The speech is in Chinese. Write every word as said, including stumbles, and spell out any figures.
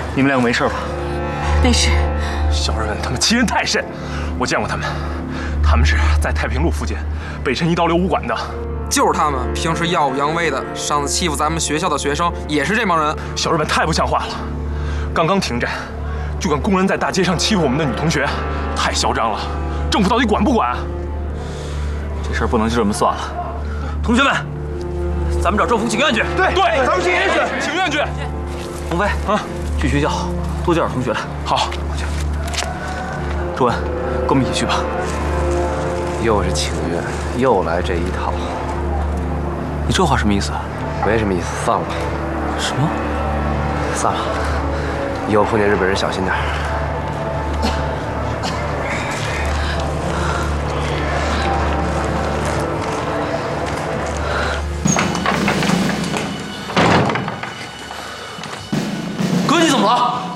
你们两个没事吧？ 没事。 小日本他们欺人太甚，我见过他们，他们是在太平路附近北辰一刀流武馆的。 就是他们，平时耀武扬威的，上次欺负咱们学校的学生也是这帮人。 小日本太不像话了，刚刚停战，就敢公然在大街上欺负我们的女同学，太嚣张了！政府到底管不管？ 这事儿不能就这么算了。同学们，咱们找政府请愿去。 对对，咱们请愿去，请愿去。 鸿飞啊，去学校多叫点同学来。 好， 朱文，跟我们一起去吧。 又是请愿，又来这一套。 你这话什么意思？ 没什么意思，算了吧。 什么？ 算了，以后碰见日本人小心点。 哥，你怎么了？